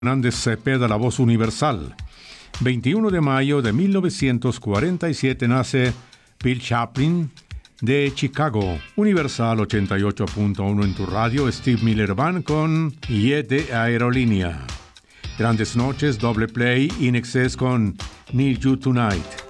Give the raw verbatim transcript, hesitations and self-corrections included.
Hernández Cepeda, la voz universal. veintiuno de mayo de mil novecientos cuarenta y siete nace Bill Chaplin de Chicago. Universal ochenta y ocho punto uno en tu radio. Steve Miller Band con Jet de Aerolínea. Grandes noches, doble play, In Excess con Need You Tonight.